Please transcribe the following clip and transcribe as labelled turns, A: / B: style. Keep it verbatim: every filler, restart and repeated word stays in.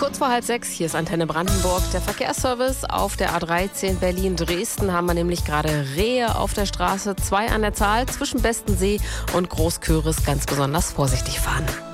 A: Kurz vor halb sechs, hier ist Antenne Brandenburg, der Verkehrsservice. Auf der A dreizehn Berlin-Dresden haben wir nämlich gerade Rehe auf der Straße, zwei an der Zahl, zwischen Bestensee und Großköris ganz besonders vorsichtig fahren.